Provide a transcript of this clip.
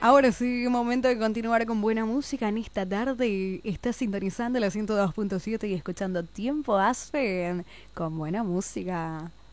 Ahora sí, momento de continuar con buena música en esta tarde. Estás sintonizando la 102.7 y escuchando Tiempo Aspen con buena música.